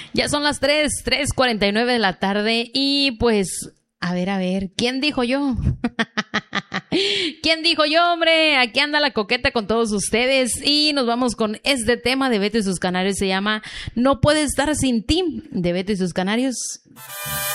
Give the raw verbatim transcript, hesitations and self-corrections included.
Ya son las tres, tres cuarenta y nueve de la tarde y pues, a ver, a ver, ¿quién dijo yo? ¿Quién dijo yo, hombre? Aquí anda la coqueta con todos ustedes y nos vamos con este tema de Beto y sus Canarios. Se llama No puede estar sin ti, de Beto y sus Canarios.